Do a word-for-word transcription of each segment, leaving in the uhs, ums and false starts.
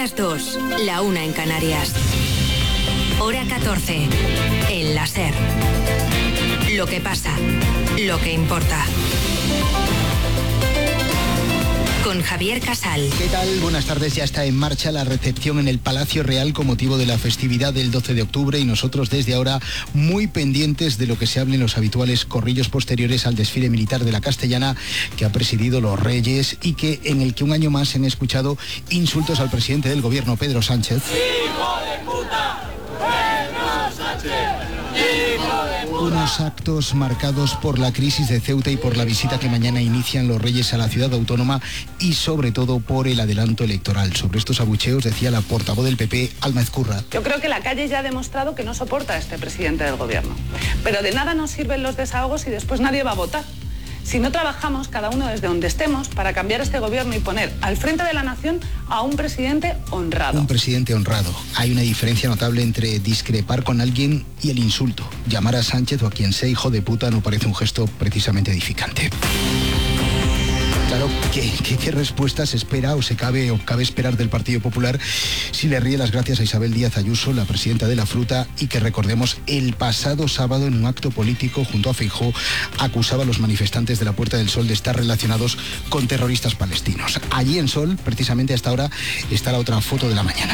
las dos, la una en Canarias. Hora catorce, el láser. Lo que pasa, lo que importa. Con Javier Casal. ¿Qué tal? Buenas tardes. Ya está en marcha la recepción en el Palacio Real con motivo de la festividad del doce de octubre y nosotros desde ahora muy pendientes de lo que se hable en los habituales corrillos posteriores al desfile militar de la Castellana que ha presidido los Reyes y que en el que un año más se han escuchado insultos al presidente del gobierno, Pedro Sánchez. ¡Hijo de puta! ¡Pedro Sánchez! Unos actos marcados por la crisis de Ceuta y por la visita que mañana inician los Reyes a la ciudad autónoma y sobre todo por el adelanto electoral. Sobre estos abucheos decía la portavoz del P P, Alma Ezcurra. Yo creo que la calle ya ha demostrado que no soporta a este presidente del gobierno. Pero de nada nos sirven los desahogos y después nadie va a votar. Si no trabajamos cada uno desde donde estemos para cambiar este gobierno y poner al frente de la nación a un presidente honrado. Un presidente honrado. Hay una diferencia notable entre discrepar con alguien y el insulto. Llamar a Sánchez o a quien sea hijo de puta no parece un gesto precisamente edificante. Claro, ¿qué, qué, qué respuesta se espera o se cabe o cabe esperar del Partido Popular si le ríe las gracias a Isabel Díaz Ayuso, la presidenta de la Fruta, y que recordemos el pasado sábado en un acto político junto a Feijóo acusaba a los manifestantes de la Puerta del Sol de estar relacionados con terroristas palestinos? Allí en Sol, precisamente hasta ahora, está la otra foto de la mañana.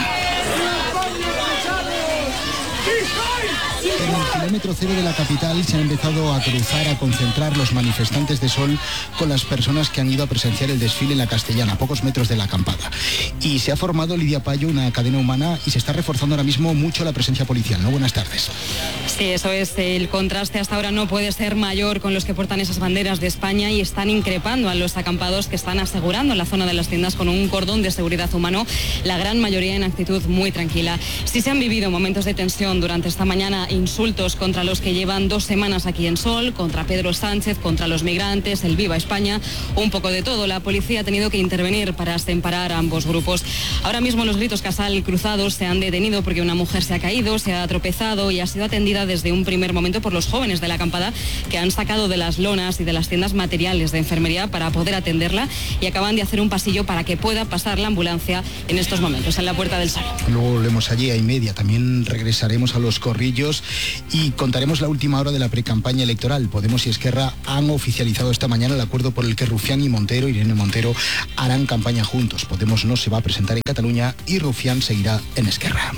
En el kilómetro cero de la capital se han empezado a cruzar, a concentrar los manifestantes de Sol con las personas que han ido a presenciar el desfile en la Castellana, a pocos metros de la acampada. Y se ha formado, Lidia Payo, una cadena humana y se está reforzando ahora mismo mucho la presencia policial, ¿no? Buenas tardes. Sí, eso es. El contraste hasta ahora no puede ser mayor con los que portan esas banderas de España y están increpando a los acampados que están asegurando la zona de las tiendas con un cordón de seguridad humano, la gran mayoría en actitud muy tranquila. Sí se han vivido momentos de tensión durante esta mañana, insultos contra los que llevan dos semanas aquí en Sol, contra Pedro Sánchez, contra los migrantes, el Viva España, un poco de todo. La policía ha tenido que intervenir para separar a ambos grupos. Ahora mismo los gritos Casal cruzados se han detenido porque una mujer se ha caído, se ha tropezado y ha sido atendida desde un primer momento por los jóvenes de la acampada que han sacado de las lonas y de las tiendas materiales de enfermería para poder atenderla y acaban de hacer un pasillo para que pueda pasar la ambulancia en estos momentos en la Puerta del Sol. Luego volvemos allí a y media, también regresaremos a los corrillos y contaremos la última hora de la precampaña electoral. Podemos y Esquerra han oficializado esta mañana el acuerdo por el que Rufián y Montero, Irene Montero, harán campaña juntos. Podemos no se va a presentar en Cataluña y Rufián seguirá en Esquerra.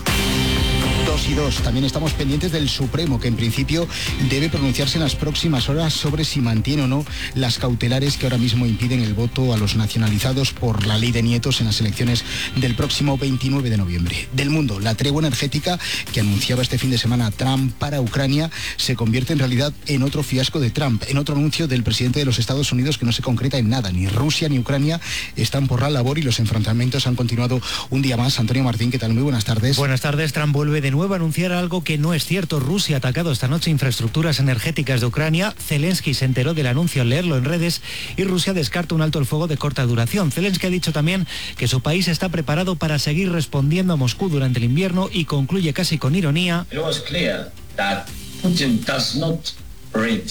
Dos y dos. También estamos pendientes del Supremo, que en principio debe pronunciarse en las próximas horas sobre si mantiene o no las cautelares que ahora mismo impiden el voto a los nacionalizados por la ley de nietos en las elecciones del próximo veintinueve de noviembre. Del mundo, la tregua energética que anunciaba este fin de semana Trump para Ucrania se convierte en realidad en otro fiasco de Trump, en otro anuncio del presidente de los Estados Unidos que no se concreta en nada. Ni Rusia ni Ucrania están por la labor y los enfrentamientos han continuado un día más. Antonio Martín, ¿qué tal? Muy buenas tardes. Buenas tardes. Trump vuelve de nuevo a anunciar algo que no es cierto. Rusia ha atacado esta noche infraestructuras energéticas de Ucrania. Zelensky se enteró del anuncio al leerlo en redes y Rusia descarta un alto el fuego de corta duración. Zelensky ha dicho también que su país está preparado para seguir respondiendo a Moscú durante el invierno y concluye casi con ironía. It was clear that Putin does not read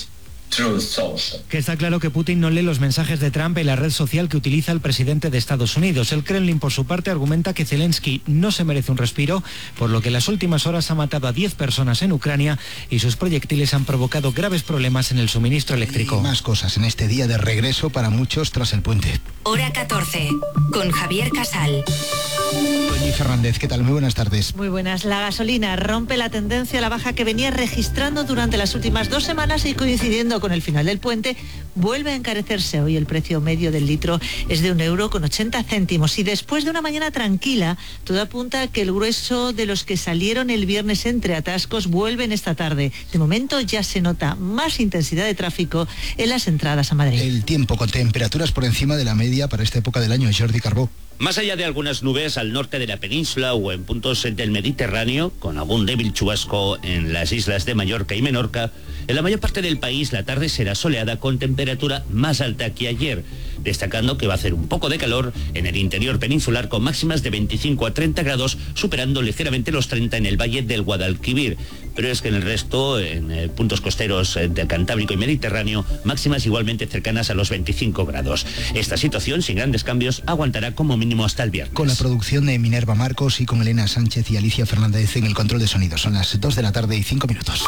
Que está claro que Putin no lee los mensajes de Trump en la red social que utiliza el presidente de Estados Unidos. El Kremlin, por su parte, argumenta que Zelensky no se merece un respiro, por lo que en las últimas horas ha matado a diez personas en Ucrania y sus proyectiles han provocado graves problemas en el suministro eléctrico. Y más cosas en este día de regreso para muchos tras el puente. Hora catorce, con Javier Casal. Doña Fernández, ¿qué tal? Muy buenas tardes. Muy buenas. La gasolina rompe la tendencia a la baja que venía registrando durante las últimas dos semanas y coincidiendo con el final del puente, vuelve a encarecerse. Hoy el precio medio del litro es de un euro con ochenta céntimos y después de una mañana tranquila, todo apunta a que el grueso de los que salieron el viernes entre atascos vuelven esta tarde. De momento ya se nota más intensidad de tráfico en las entradas a Madrid. El tiempo con temperaturas por encima de la media para esta época del año. Jordi Carbó. Más allá de algunas nubes al norte de la península o en puntos del Mediterráneo, con algún débil chubasco en las islas de Mallorca y Menorca, en la mayor parte del país la tarde será soleada con temperatura más alta que ayer. destacando que va a hacer un poco de calor en el interior peninsular con máximas de veinticinco a treinta grados, superando ligeramente los treinta en el valle del Guadalquivir. Pero es que en el resto, en eh, puntos costeros eh, del Cantábrico y Mediterráneo, máximas igualmente cercanas a los veinticinco grados. Esta situación, sin grandes cambios, aguantará como mínimo hasta el viernes. Con la producción de Minerva Marcos y con Elena Sánchez y Alicia Fernández en el control de sonido. Son las dos de la tarde y cinco minutos.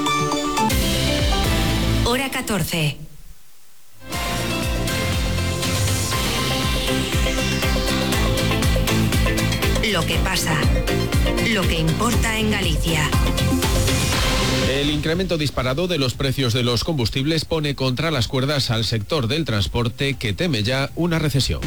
Hora catorce. Lo que pasa, lo que importa en Galicia. El incremento disparado de los precios de los combustibles pone contra las cuerdas al sector del transporte, que teme ya una recesión.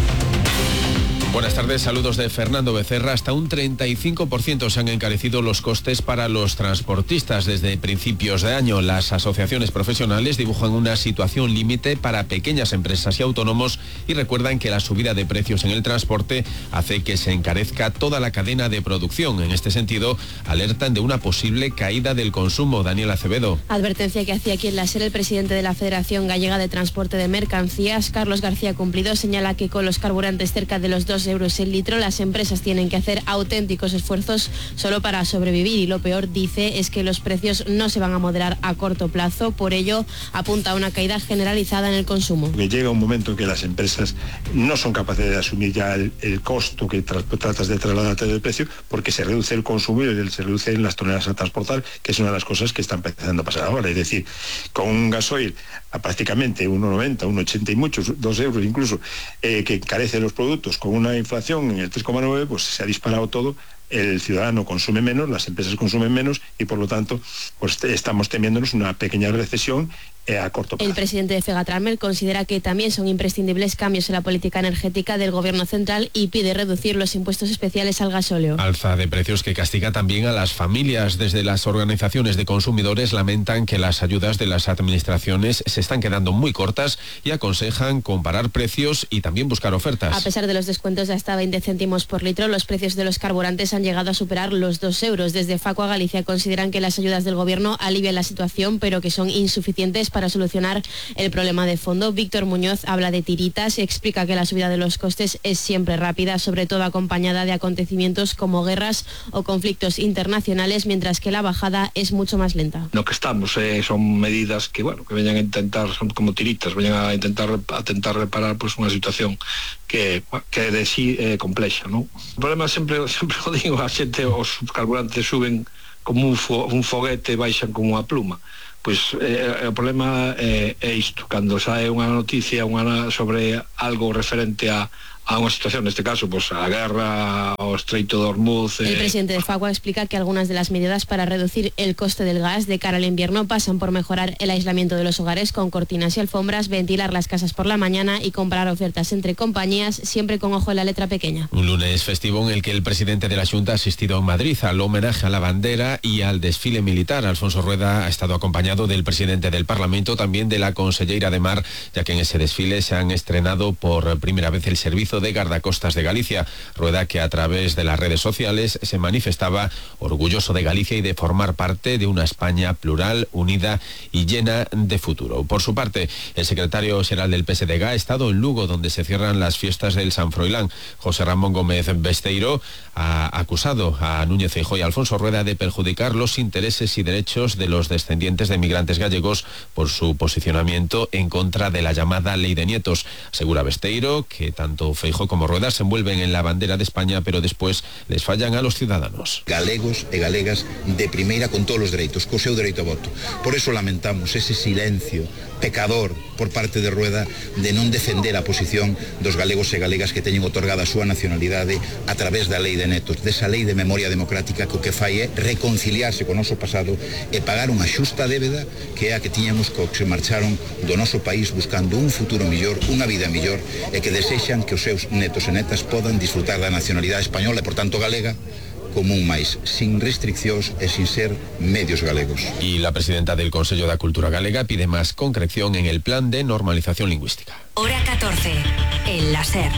Buenas tardes, saludos de Fernando Becerra. Hasta un treinta y cinco por ciento se han encarecido los costes para los transportistas desde principios de año. Las asociaciones profesionales dibujan una situación límite para pequeñas empresas y autónomos y recuerdan que la subida de precios en el transporte hace que se encarezca toda la cadena de producción. En este sentido, alertan de una posible caída del consumo. Daniel Acevedo. Advertencia que hacía aquí en la SER el presidente de la Federación Gallega de Transporte de Mercancías, Carlos García Cumplido, señala que con los carburantes cerca de los dos euros el litro, las empresas tienen que hacer auténticos esfuerzos solo para sobrevivir, y lo peor, dice, es que los precios no se van a moderar a corto plazo. Por ello, apunta a una caída generalizada en el consumo. Que llega un momento en que las empresas no son capaces de asumir ya el, el costo que tra tratas de trasladarte del precio, porque se reduce el consumo y se reducen las toneladas a transportar, que es una de las cosas que está empezando a pasar ahora. Es decir, con un gasoil a prácticamente uno noventa, uno ochenta y muchos, dos euros incluso, eh, que encarece los productos, con una inflación en el tres coma nueve, pues se ha disparado todo. El ciudadano consume menos, las empresas consumen menos y por lo tanto pues estamos temiéndonos una pequeña recesión eh, a corto plazo. El presidente de Fegatramel considera que también son imprescindibles cambios en la política energética del gobierno central y pide reducir los impuestos especiales al gasóleo. Alza de precios que castiga también a las familias. Desde las organizaciones de consumidores lamentan que las ayudas de las administraciones se están quedando muy cortas y aconsejan comparar precios y también buscar ofertas. A pesar de los descuentos de hasta veinte céntimos por litro, los precios de los carburantes han llegado a superar los dos euros. Desde Facua Galicia consideran que las ayudas del gobierno alivian la situación, pero que son insuficientes para solucionar el problema de fondo. Víctor Muñoz habla de tiritas y explica que la subida de los costes es siempre rápida, sobre todo acompañada de acontecimientos como guerras o conflictos internacionales, mientras que la bajada es mucho más lenta. Lo que estamos eh, son medidas que, bueno, que vayan a intentar, son como tiritas, vayan a intentar a intentar reparar pues una situación que, que de sí é eh, complexa, ¿no? O problema sempre, sempre o digo, a xente, os carburantes suben como un, fo, un foguete, baixan como unha pluma. Pois eh, o problema é, é isto, cando sae unha noticia unha, sobre algo referente a a una situación, en este caso, pues a la guerra, o Estreito de Hormuz. Eh... El presidente de Facua explica que algunas de las medidas para reducir el coste del gas de cara al invierno pasan por mejorar el aislamiento de los hogares con cortinas y alfombras, ventilar las casas por la mañana y comprar ofertas entre compañías, siempre con ojo en la letra pequeña. Un lunes festivo en el que el presidente de la Junta ha asistido en Madrid al homenaje a la bandera y al desfile militar. Alfonso Rueda ha estado acompañado del presidente del Parlamento, también de la conselleira de Mar, ya que en ese desfile se han estrenado por primera vez el servicio de guardacostas de Galicia. Rueda, que a través de las redes sociales se manifestaba orgulloso de Galicia y de formar parte de una España plural, unida y llena de futuro. Por su parte, el secretario general del P S D G ha estado en Lugo, donde se cierran las fiestas del San Froilán. José Ramón Gómez Besteiro ha acusado a Núñez Feijóo y Alfonso Rueda de perjudicar los intereses y derechos de los descendientes de migrantes gallegos por su posicionamiento en contra de la llamada Ley de Nietos. Asegura Besteiro que tanto Feijóo como Rueda se envuelven en la bandera de España, pero después les fallan a los ciudadanos. Galegos e galegas de primeira con todos os dereitos, co seu dereito a voto. Por eso lamentamos ese silencio pecador por parte de Rueda de non defender a posición dos galegos e galegas que teñen otorgada a súa nacionalidade a través da Lei de Netos, desa lei de memoria democrática que o que fai é reconciliarse co noso pasado e pagar unha xusta débeda que é a que tiñamos co que se marcharon do noso país buscando un futuro millor, unha vida millor, e que desexan que os seus netos e netas podan disfrutar da nacionalidade española e, por tanto, galega, como un máis, sin restriccións e sin ser medios galegos. Y la presidenta del Consejo de Cultura Galega pide más concreción en el plan de normalización lingüística. Hora catorce, el láser.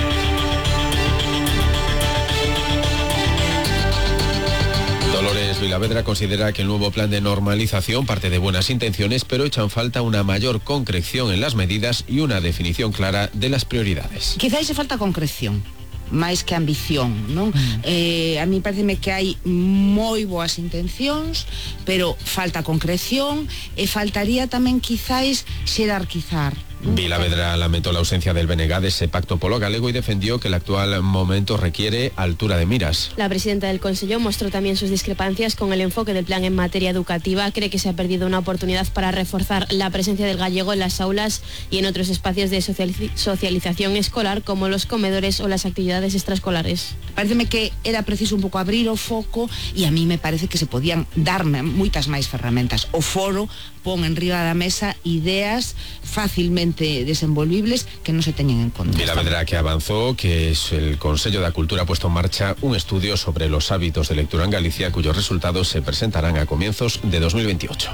Dolores Vilaverde Vilavedra considera que el nuevo plan de normalización parte de buenas intenciones, pero echan falta una mayor concreción en las medidas y una definición clara de las prioridades. Quizá hice falta concreción, máis que ambición, non? Mm. Eh, a mí pareceme que hai moi boas intencións, pero falta concreción e faltaría tamén quizáis xerarquizar. Vilavedra lamentó la ausencia del B N G de ese pacto polo galego y defendió que el actual momento requiere altura de miras. La presidenta del Consello mostró también sus discrepancias con el enfoque del plan en materia educativa. Cree que se ha perdido una oportunidad para reforzar la presencia del gallego en las aulas y en otros espacios de socialización escolar como los comedores o las actividades extraescolares. Pareceme que era preciso un pouco abrir o foco e a mí me parece que se podían darme moitas máis ferramentas. O foro pon en riba da mesa ideas fácilmente desenvolvibles que no se teñen en conta. Vilavedra que avanzó que es el Consello da Cultura ha puesto en marcha un estudio sobre los hábitos de lectura en Galicia cuyos resultados se presentarán a comienzos de dos mil veintiocho.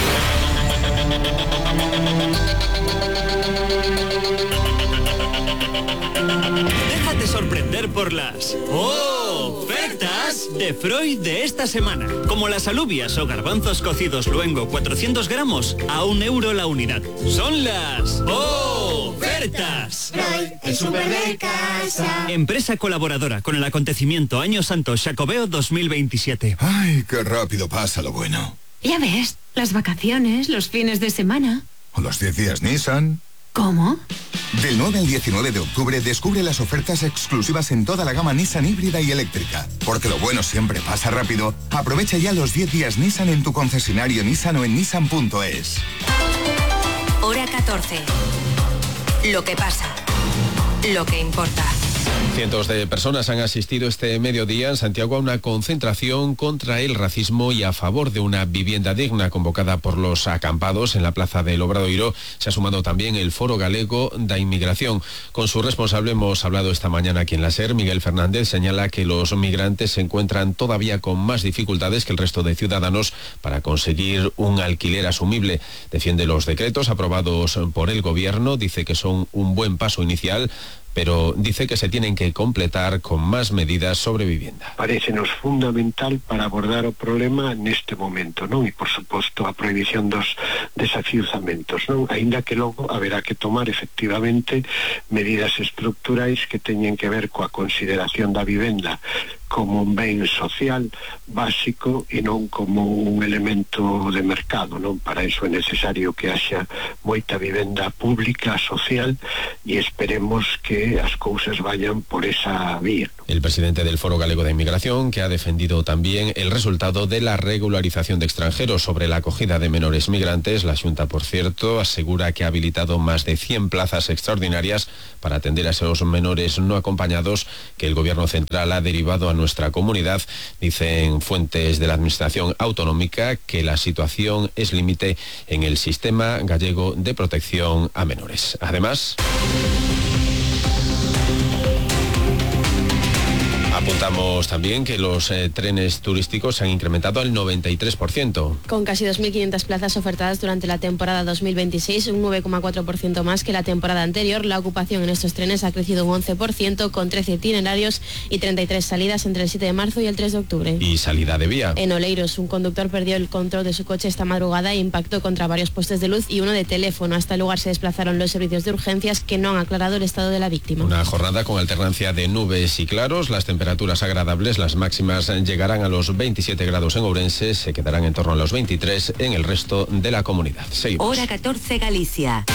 Déjate sorprender por las ofertas de Freud de esta semana. Como las alubias o garbanzos cocidos luengo cuatrocientos gramos a un euro la unidad. Son las ofertas. Freud, el súper de casa. Empresa colaboradora con el acontecimiento Año Santo Xacobeo dos mil veintisiete. Ay, qué rápido pasa lo bueno. Ya ves, las vacaciones, los fines de semana. O los diez días Nissan. ¿Cómo? Del nueve al diecinueve de octubre descubre las ofertas exclusivas en toda la gama Nissan híbrida y eléctrica. Porque lo bueno siempre pasa rápido. Aprovecha ya los diez días Nissan en tu concesionario Nissan o en nissan punto es. Hora catorce. Lo que pasa. Lo que importa. Cientos de personas han asistido este mediodía en Santiago a una concentración contra el racismo y a favor de una vivienda digna convocada por los acampados en la Plaza del Obradoiro. Se ha sumado también el Foro Galego da Inmigración. Con su responsable hemos hablado esta mañana aquí en la SER. Miguel Fernández señala que los migrantes se encuentran todavía con más dificultades que el resto de ciudadanos para conseguir un alquiler asumible. Defiende los decretos aprobados por el Gobierno, dice que son un buen paso inicial, pero dice que se tienen que completar con más medidas sobre vivienda. Parécenos fundamental para abordar o problema neste momento, non? E, por suposto, a prohibición dos desafiuzamentos, non? Aínda que logo haberá que tomar, efectivamente, medidas estructurais que teñen que ver coa consideración da vivenda como un ben social básico e non como un elemento de mercado, non? Para iso é necesario que haxa moita vivenda pública, social, e esperemos que as cousas vayan por esa vía. El presidente del Foro Galego de Inmigración, que ha defendido también el resultado de la regularización de extranjeros sobre la acogida de menores migrantes. La Xunta, por cierto, asegura que ha habilitado más de cien plazas extraordinarias para atender a esos menores no acompañados que el Gobierno central ha derivado a nuestra comunidad. Dicen fuentes de la Administración Autonómica que la situación es límite en el sistema gallego de protección a menores. Además, apuntamos también que los eh, trenes turísticos se han incrementado al noventa y tres por ciento. Con casi dos mil quinientas plazas ofertadas durante la temporada dos mil veintiséis, un nueve coma cuatro por ciento más que la temporada anterior. La ocupación en estos trenes ha crecido un once por ciento, con trece itinerarios y treinta y tres salidas entre el siete de marzo y el tres de octubre. Y salida de vía. En Oleiros, un conductor perdió el control de su coche esta madrugada e impactó contra varios postes de luz y uno de teléfono. Hasta el lugar se desplazaron los servicios de urgencias, que no han aclarado el estado de la víctima. Una jornada con alternancia de nubes y claros. Las temperaturas Temperaturas agradables, las máximas llegarán a los veintisiete grados en Ourense, se quedarán en torno a los veintitrés en el resto de la comunidad. Seguimos. Hora catorce Galicia.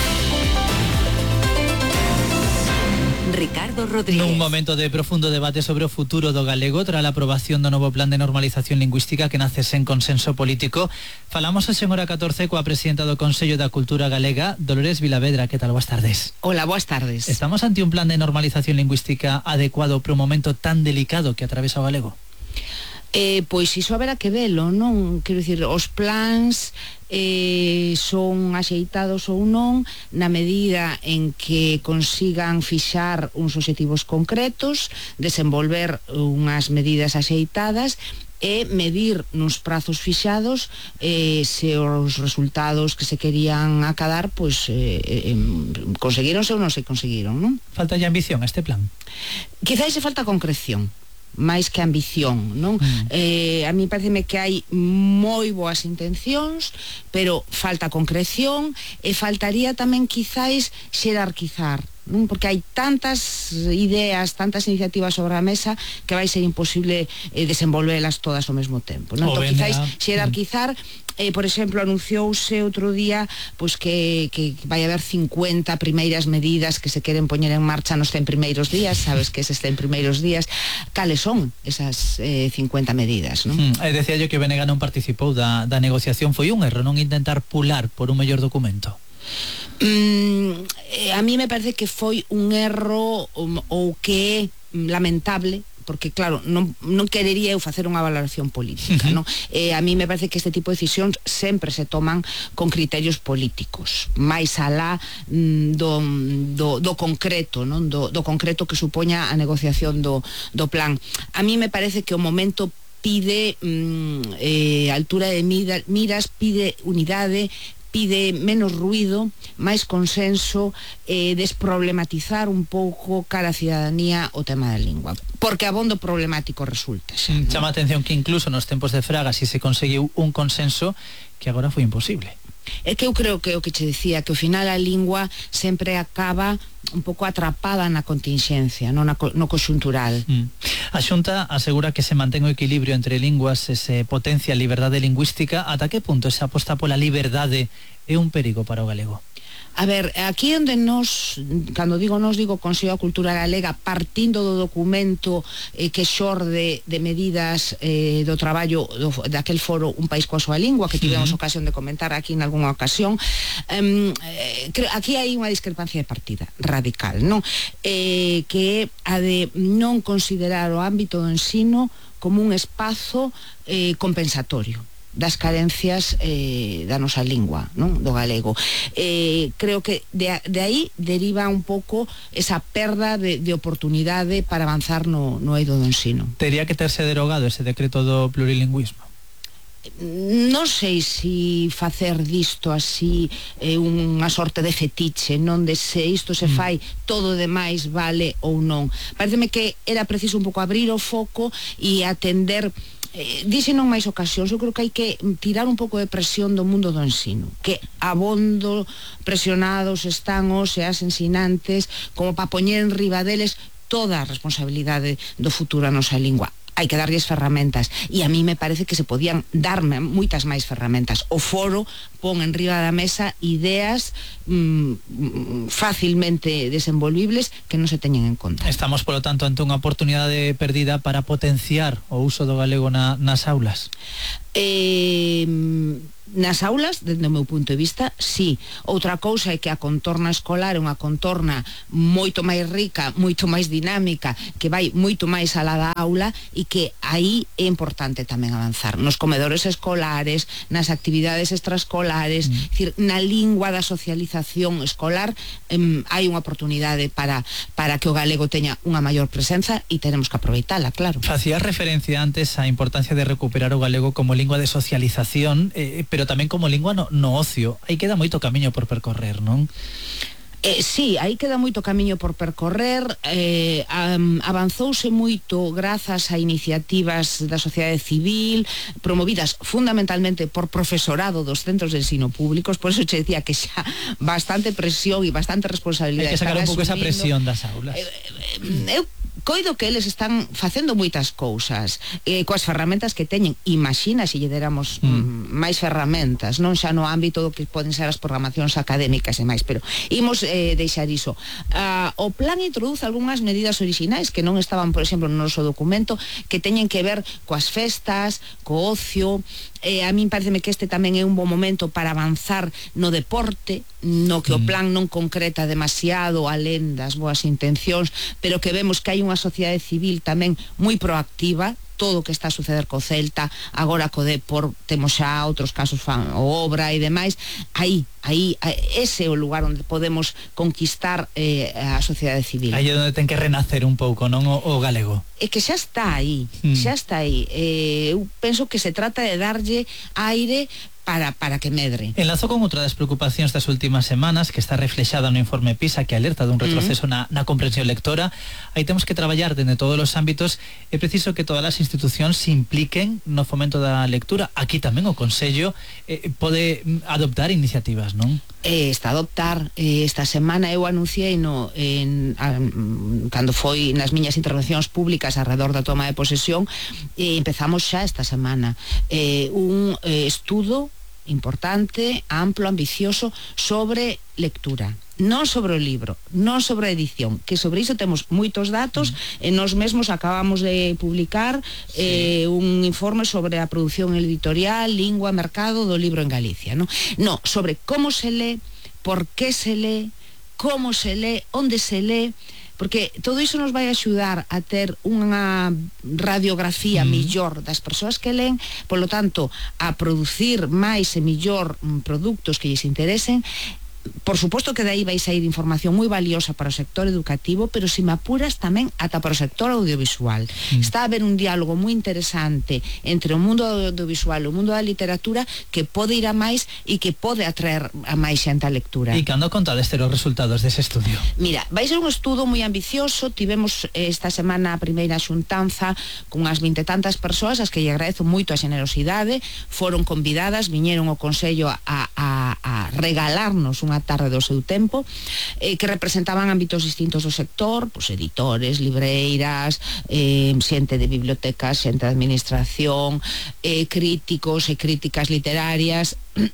Ricardo Rodríguez. Nun momento de profundo debate sobre o futuro do galego tras a aprobación do novo plan de normalización lingüística que nace sen consenso político, falamos hoxe en Hora catorce coa presidenta do Consello da Cultura Galega, Dolores Vilavedra. Que tal? Boas tardes. Hola, boas tardes. Estamos ante un plan de normalización lingüística adecuado para un momento tan delicado que atravesa o galego? Eh, pois iso haberá que velo, non? Quero dicir, os plans eh, son axeitados ou non na medida en que consigan fixar uns obxectivos concretos, desenvolver unhas medidas axeitadas e medir nos prazos fixados eh, se os resultados que se querían acadar pois eh, eh, conseguironse ou non se conseguiron, non? Falta ya ambición a este plan? Quizá se falta concreción, máis que ambición, non? Mm. Eh, a mí pareceme que hai moi boas intencións, pero falta concreción e faltaría tamén quizáis xerarquizar, non? Porque hai tantas ideas, tantas iniciativas sobre a mesa que vai ser imposible eh, desenvolvelas todas ao mesmo tempo, non? Entón, quizáis xerarquizar. Eh, por exemplo, anunciouse outro día pois que, que vai haber cincuenta primeiras medidas que se queren poñer en marcha nos cen primeiros días, sabes que eses cen primeiros días, cales son esas eh, cincuenta medidas, non? Mm, eh, decía yo que o B N G non participou da, da negociación, foi un erro non intentar pular por un mellor documento? Mm, eh, a mí me parece que foi un erro um, ou que é lamentable, porque claro, non, non querería eu facer unha valoración política, non? Eh, a mí me parece que este tipo de decisións sempre se toman con criterios políticos, máis alá mm, do, do, do concreto, non? Do, do concreto que supoña a negociación do, do plan. A mí me parece que o momento pide mm, eh, altura de mira, miras, pide unidade, pide menos ruido, máis consenso, eh, desproblematizar un pouco cara a cidadanía o tema da lingua, porque abondo problemático resulta xa, ¿no? Chama a atención que incluso nos tempos de Fraga si se conseguiu un consenso que agora foi imposible. É que eu creo que o que che decía, que ao final a lingua sempre acaba un pouco atrapada na continxencia, non no conxuntural. Mm. A Xunta asegura que se mantén o equilibrio entre linguas e se potencia a liberdade lingüística. Ata que punto esa aposta pola liberdade é un perigo para o galego? A ver, aquí onde nos, cando digo nos, digo Consello da Cultura Galega, partindo do documento eh, que xorde de medidas eh, do traballo do, daquel foro Un País coa súa lingua, que tivemos uh-huh. ocasión de comentar aquí en algunha ocasión, um, eh, creo, aquí hai unha discrepancia de partida radical, non? Eh, que é a de non considerar o ámbito do ensino como un espazo eh, compensatorio das carencias eh, da nosa lingua, non? Do galego. Eh, creo que de, de aí deriva un pouco esa perda de, de oportunidade para avanzar no, no eido do ensino. Tería que terse derogado ese decreto do plurilingüismo? Non sei se facer disto así eh, unha sorte de fetiche, non de se isto se fai todo demais vale ou non. Pareceme que era preciso un pouco abrir o foco e atender. Eh, dixe non máis ocasións, eu creo que hai que tirar un pouco de presión do mundo do ensino, que abondo presionados están os e as ensinantes como para poñer en riba deles toda a responsabilidade do futuro a nosa lingua. Hai que darlles ferramentas e a mí me parece que se podían darme moitas máis ferramentas. O foro pon en riba da mesa ideas mm, facilmente desenvolvibles que non se teñen en conta. Estamos, polo tanto, ante unha oportunidade perdida para potenciar o uso do galego na, nas aulas. Eh... Nas aulas, dende o meu punto de vista, sí. Outra cousa é que a contorna escolar é unha contorna moito máis rica, moito máis dinámica, que vai moito máis alá da aula e que aí é importante tamén avanzar. Nos comedores escolares, nas actividades extraescolares, mm. decir, na lingua da socialización escolar, em, hai unha oportunidade para, para que o galego teña unha maior presenza e tenemos que aproveitala, claro. Facía referencia antes á importancia de recuperar o galego como lingua de socialización, eh, pero tamén como lingua no, no ocio. Aí queda moito camiño por percorrer, non? Eh, sí, aí queda moito camiño por percorrer. eh, um, avanzouse moito grazas a iniciativas da sociedade civil promovidas fundamentalmente por profesorado dos centros de ensino públicos, por eso che decía que xa bastante presión e bastante responsabilidade. Hai que sacar un pouco esa presión das aulas. eh, eh, eu coido que eles están facendo moitas cousas eh, coas ferramentas que teñen. Imagina se lle deramos mm. máis ferramentas, non xa no ámbito do que poden ser as programacións académicas e máis, pero imos eh, deixar iso. Uh, o plan introduce algunhas medidas orixinais que non estaban, por exemplo, no noso documento, que teñen que ver coas festas, co ocio. Eh, a min pareceme que este tamén é un bon momento para avanzar no deporte, no que o plan non concreta demasiado alén das boas intencións, pero que vemos que hai unha sociedade civil tamén moi proactiva. Todo o que está a suceder co Celta, agora co Depor, temos xa outros casos, fan, o Obra e demais. Aí, aí, ese é o lugar onde podemos conquistar eh, a sociedade civil. Aí é onde ten que renacer un pouco, non, o, o galego. É que xa está aí, mm. xa está aí. Eh, eu penso que se trata de darlle aire para, para que medre. Enlazo con outra das preocupacións das últimas semanas que está reflexada no informe PISA que alerta dun retroceso uh-huh. na, na comprensión lectora. Aí temos que traballar dende todos os ámbitos. É preciso que todas as institucións se impliquen no fomento da lectura. Aquí tamén o Consello eh, pode adoptar iniciativas, non? Eh, está a adoptar. Eh, esta semana eu anunciei no, en, a, cando foi nas miñas intervencións públicas alrededor da toma de posesión, eh, empezamos xa esta semana eh, un eh, estudo importante, amplo, ambicioso sobre lectura, non sobre o libro, non sobre a edición, que sobre iso temos moitos datos mm. e nós mesmos acabamos de publicar sí. eh, un informe sobre a produción editorial, lingua, mercado do libro en Galicia, non? No, sobre como se lee, por que se lee, como se lee, onde se lee, porque todo iso nos vai axudar a ter unha radiografía mm. millor das persoas que leen, polo tanto, a producir máis e millor mm, produtos que lles interesen. Por suposto que de aí vai sair información moi valiosa para o sector educativo, pero se me apuras tamén ata para o sector audiovisual. Mm. Está a haber un diálogo moi interesante entre o mundo audiovisual e o mundo da literatura que pode ir a máis e que pode atraer a máis xente á lectura. E cando contades ter os resultados dese estudio? Mira, vai ser un estudo moi ambicioso. Tivemos esta semana a primeira xuntanza con as vinte tantas persoas, as que lle agradezo moito a xenerosidade. Foron convidadas, viñeron ao Consello a, a, a regalarnos unha tarde do seu tempo, eh, que representaban ámbitos distintos do sector, pues, editores, libreiras, eh, xente de bibliotecas, xente de administración, eh, críticos e críticas literarias.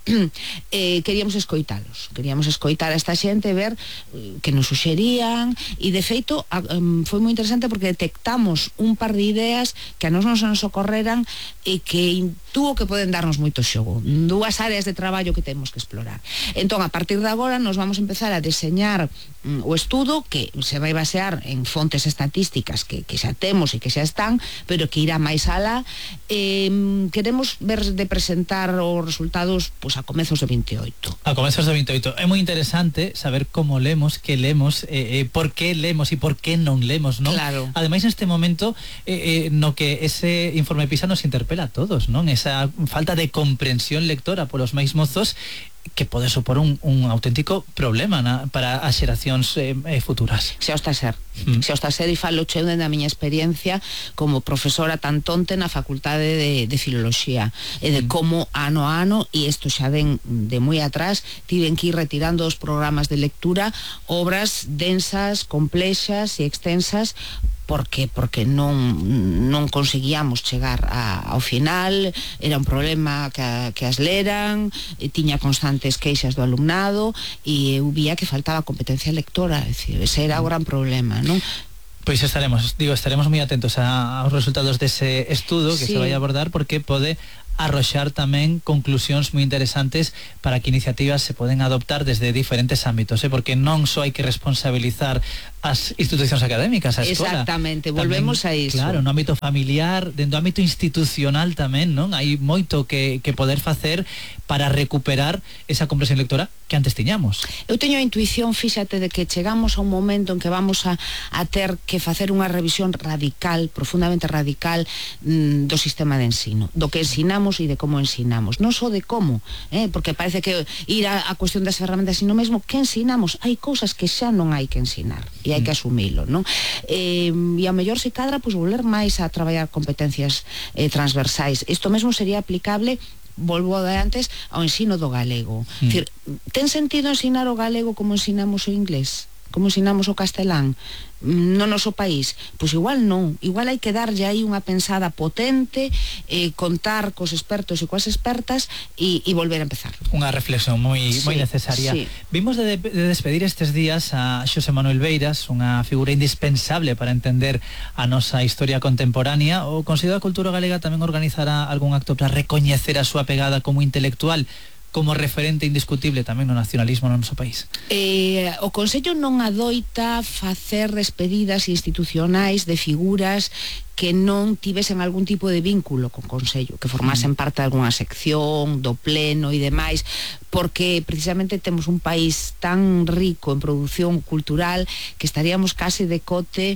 eh, queríamos escoitalos, queríamos escoitar a esta xente, ver eh, que nos suxerían, e de feito a, um, foi moi interesante porque detectamos un par de ideas que a nos non se nos ocorreran e que intuo que poden darnos moito xogo, dúas áreas de traballo que temos que explorar. Entón, a partir de agora nos vamos a empezar a deseñar um, o estudo, que se vai basear en fontes estatísticas que, que xa temos e que xa están, pero que irá máis alá. Eh, queremos ver de presentar os resultados pues a comezos do veintioito. A comezos do veintioito. É moi interesante saber como lemos, que lemos, eh, eh, por que lemos e por que non lemos, non? Claro. Ademais, neste momento, eh, eh, no que ese informe PISA nos interpela a todos, non? Esa falta de comprensión lectora polos máis mozos que pode supor un, un auténtico problema na, para as xeracións eh, eh, futuras. Xa o está a ser. Mm. Xa o está a ser, e falo cheu dende a miña experiencia como profesora tan tonte na Facultade de, de Filoloxía, e de mm. como ano a ano, e isto xa ven de moi atrás, tiven que ir retirando os programas de lectura obras densas, complexas e extensas, porque porque non non conseguíamos chegar a, ao final. Era un problema que, que as leran, e tiña constantes queixas do alumnado, e eu vía que faltaba competencia lectora, é dicir, ese era o gran problema, non? Pois estaremos, digo, estaremos moi atentos a, aos resultados dese estudo que sí. se vai a abordar, porque pode arroxar tamén conclusións moi interesantes para que iniciativas se poden adoptar desde diferentes ámbitos, eh? Porque non só hai que responsabilizar as institucións académicas, a escola. Exactamente, volvemos tamén, a iso. Claro, no ámbito familiar, dentro do ámbito institucional tamén, non? Hai moito que, que poder facer para recuperar esa comprensión lectora que antes tiñamos. Eu teño a intuición, fíxate, de que chegamos a un momento en que vamos a, a ter que facer unha revisión radical, profundamente radical, mm, do sistema de ensino, do que ensinamos e de como ensinamos, non só de como, eh? Porque parece que ir a, a cuestión das ferramentas, sino mesmo que ensinamos. Hai cousas que xa non hai que ensinar e hai que asumilo, non? Eh, e a mellor se cadra, pois, volver máis a traballar competencias eh, transversais. Isto mesmo sería aplicable, volvo de antes, ao ensino do galego. Mm. Dicir, ten sentido ensinar o galego como ensinamos o inglés? Como ensinamos o castelán no noso país? Pois igual non, igual hai que darlle aí unha pensada potente, eh, contar cos expertos e coas expertas e, e volver a empezar. Unha reflexión moi sí, moi necesaria. Sí. Vimos de, de despedir estes días a Xosé Manuel Beiras, unha figura indispensable para entender a nosa historia contemporánea. O Consello da Cultura Galega tamén organizará algún acto para recoñecer a súa pegada como intelectual, como referente indiscutible tamén no nacionalismo no noso país. Eh, o Consello non adoita facer despedidas institucionais de figuras que non tivesen algún tipo de vínculo con o Consello, que formasen parte de alguna sección, do pleno e demais, porque precisamente temos un país tan rico en produción cultural que estaríamos case de cote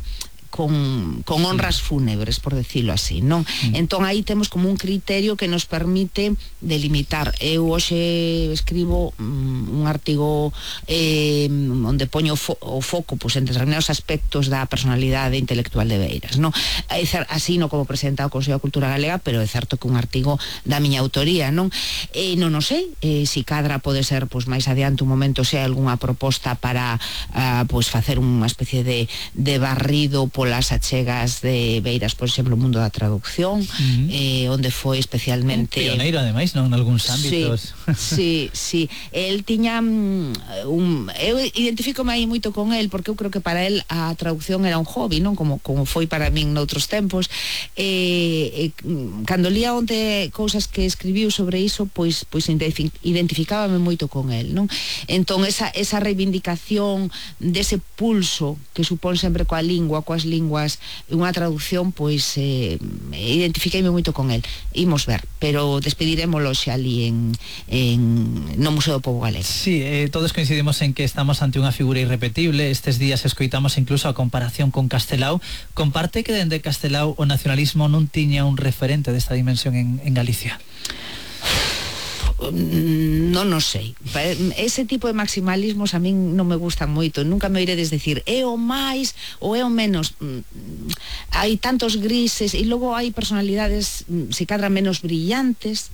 con, con honras fúnebres, por decirlo así, non? Mm. Entón aí temos como un criterio que nos permite delimitar. Eu hoxe escribo um, un artigo eh, onde poño o, fo o foco pues, en determinados aspectos da personalidade intelectual de Beiras, non? Así no como presidenta do Consello da Cultura Galega, pero é certo que un artigo da miña autoría, non? E non o sei, eh, si cadra pode ser pues, máis adiante un momento se hai algunha proposta para uh, pues, facer unha especie de, de barrido polas achegas de Beiras, por exemplo, o mundo da traducción, uh-huh. eh, onde foi especialmente... Un pioneiro, ademais, non? En algúns ámbitos. Sí, sí, sí. El tiña un... Eu identifícome aí moito con el, porque eu creo que para el a traducción era un hobby, non? Como, como foi para min noutros tempos. E, e, cando lía onde cousas que escribiu sobre iso, pois, pois identificábame moito con el, non? Entón, esa, esa reivindicación dese pulso que supón sempre coa lingua, coas linguas, unha traducción, pois eh, identifiqueime moito con el. Imos ver, pero despediremoslo xa ali en, en no Museo do Pobo Galego. Sí, eh, todos coincidimos en que estamos ante unha figura irrepetible. Estes días escoitamos incluso a comparación con Castelao. Comparte que dende Castelao o nacionalismo non tiña un referente desta dimensión en, en Galicia? Non o sei. Ese tipo de maximalismos a min non me gustan moito. Nunca me oiredes decir é o máis ou é o menos. Hai tantos grises e logo hai personalidades se cadra menos brillantes,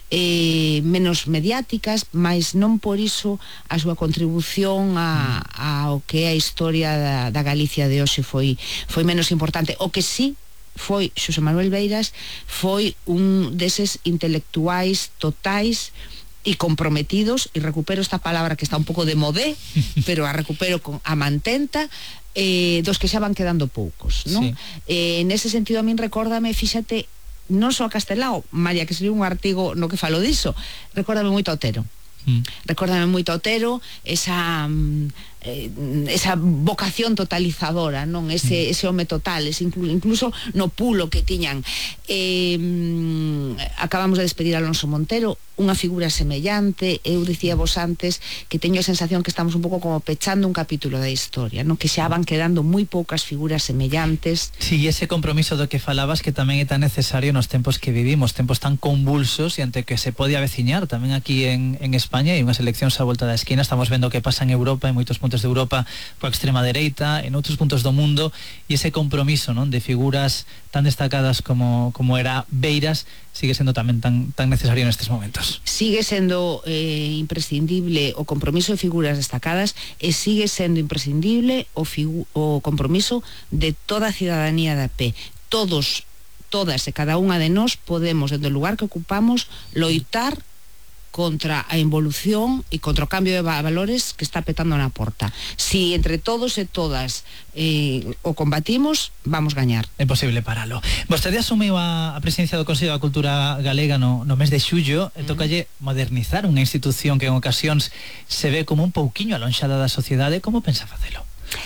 eh, menos mediáticas, mas non por iso a súa contribución a, a o que é a historia da, da Galicia de hoxe foi, foi menos importante. O que sí foi Xosé Manuel Beiras foi un deses intelectuais totais e comprometidos, e recupero esta palabra que está un pouco de modé, pero a recupero con a mantenta, eh, dos que xa van quedando poucos, non? Sí. Eh, nese sentido a min recórdame, fíxate, non só a Castelao, María, que escribiu un artigo no que falo diso, recórdame moito a Otero. Mm. Recórdame moito a Otero, esa... Eh, esa vocación totalizadora, non? Ese, ese home total, ese inclu, incluso no pulo que tiñan. Eh, acabamos de despedir a Alonso Montero, unha figura semellante. Eu dicía vos antes que teño a sensación que estamos un pouco como pechando un capítulo da historia, non? Que xa van quedando moi poucas figuras semellantes. Sí, ese compromiso do que falabas que tamén é tan necesario nos tempos que vivimos, tempos tan convulsos e ante que se pode aveciñar tamén aquí en, en España, e unhas eleccións á volta da esquina. Estamos vendo o que pasa en Europa, en moitos puntos de Europa coa extrema dereita, en outros puntos do mundo, e ese compromiso, non, de figuras tan destacadas como, como era Beiras sigue sendo tamén tan, tan necesario nestes momentos. Sigue sendo eh, imprescindible o compromiso de figuras destacadas e sigue sendo imprescindible o, o compromiso de toda a cidadanía de a pé. Todos, todas e cada unha de nós podemos, desde o lugar que ocupamos, loitar contra a involución e contra o cambio de valores que está petando na porta. Si entre todos e todas eh, o combatimos, vamos gañar. É posible paralo. Vostede asumiu a, a presidencia do Consello da Cultura Galega no, no mes de xullo, e tocalle modernizar unha institución que en ocasións se ve como un pouquiño alonxada da sociedade. Como pensa facelo?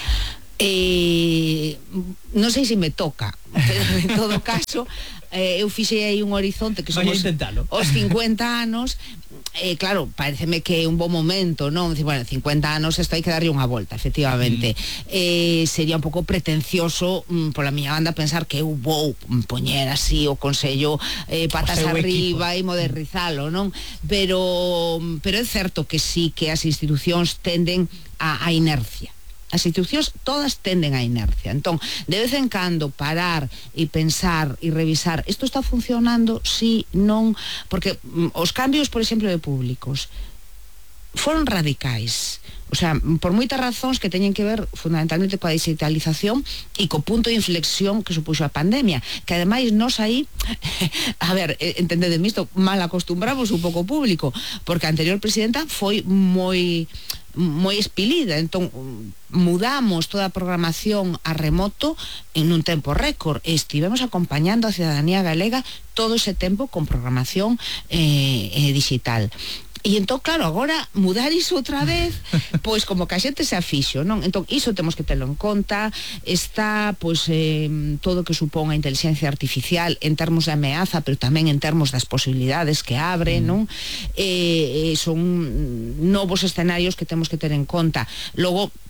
Eh, non sei se me toca, pero en todo caso eh, eu fixei aí un horizonte que somos os cincuenta anos. Eh, claro, pareceme que é un bon momento, non? Bueno, cincuenta anos, isto hai que darlle unha volta, efectivamente. Mm. Eh, sería un pouco pretencioso mm, pola miña banda pensar que eu vou poñer así o Consello eh, patas arriba e modernizalo, non? Pero, pero é certo que sí que as institucións tenden a, a inercia. As institucións todas tenden a inercia. Entón, de vez en cando parar e pensar e revisar, isto está funcionando, si, non, porque mm, os cambios, por exemplo, de públicos foron radicais. O sea, por moitas razóns que teñen que ver fundamentalmente coa digitalización e co punto de inflexión que supuxo a pandemia, que ademais nos aí a ver, entendedeme isto, mal acostumbramos un pouco público, porque a anterior presidenta foi moi moi espilida, entón mudamos toda a programación a remoto en un tempo récord e estivemos acompañando a cidadanía galega todo ese tempo con programación eh, eh, digital. E entón, claro, agora mudar iso outra vez, pois como que a xente se afixo, non? Entón, iso temos que telo en conta. Está, pois, eh, todo o que supón a inteligencia artificial en termos de ameaza, pero tamén en termos das posibilidades que abre, mm. non? Eh, eh, son novos escenarios que temos que ter en conta. Logo,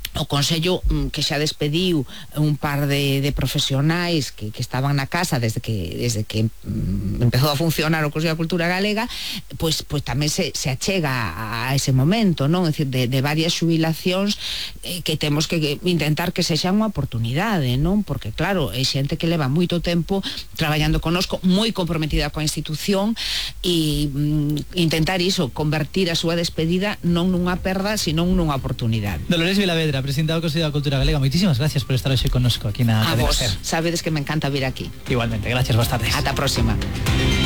o Consello que xa despediu un par de, de profesionais que, que estaban na casa desde que desde que mm, empezou a funcionar o Consello da Cultura Galega, pois, pois tamén se, se achega a, a ese momento, non? É dicir, de, de varias xubilacións eh, que temos que intentar que sexa unha oportunidade, non? Porque claro, é xente que leva moito tempo traballando conosco, moi comprometida coa institución, e mm, intentar iso, convertir a súa despedida non nunha perda, sino nunha oportunidade. Dolores Vilavedra, presidenta do Consello da Cultura Galega, moitísimas gracias por estar hoxe connosco aquí na A Cadena vos, Ser. sabedes que me encanta vir aquí. Igualmente, gracias, boas tardes. Ata a próxima.